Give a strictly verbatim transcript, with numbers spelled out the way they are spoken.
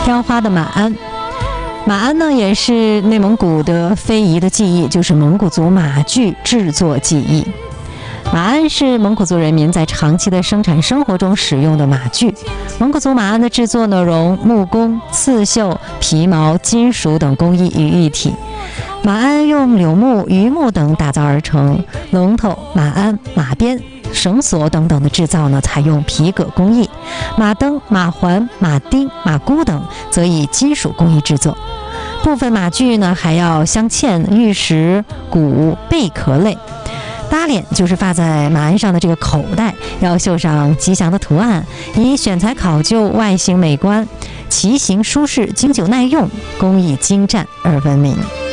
雕花的马鞍。马鞍呢，也是内蒙古的非遗的技艺，就是蒙古族马具制作技艺。马鞍是蒙古族人民在长期的生产生活中使用的马具。蒙古族马鞍的制作呢，融木工、刺绣、皮毛、金属等工艺于一体。马鞍用柳木、榆木等打造而成，龙头、马鞍、马鞭、绳索等等的制造呢，采用皮革工艺；马灯、马环、马钉、马箍等则以金属工艺制作。部分马具呢，还要镶嵌玉石、骨、贝壳类。搭脸就是发在马鞍上的这个口袋，要绣上吉祥的图案，以选材考究、外形美观、骑行舒适、经久耐用、工艺精湛而闻名。